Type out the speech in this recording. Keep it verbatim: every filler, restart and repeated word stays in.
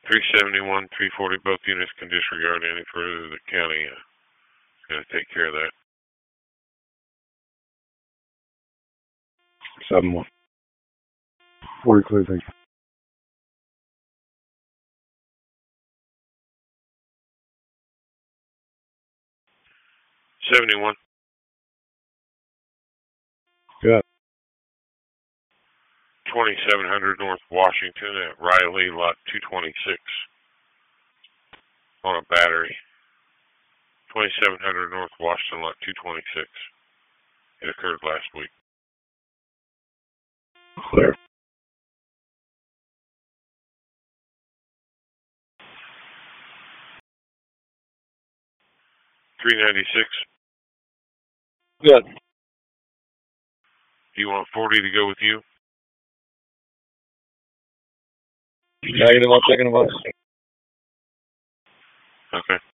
three seventy-one, three forty, both units can disregard any further. The county uh, is going to take care of that. seven one. forty clear, thank you. seventy-one. Yeah. twenty-seven hundred North Washington at Riley, lot two twenty-six. On a battery. twenty-seven hundred North Washington, lot two twenty-six. It occurred last week. Clear. three ninety-six. Good. Do you want forty to go with you? Negative one second of us. Okay.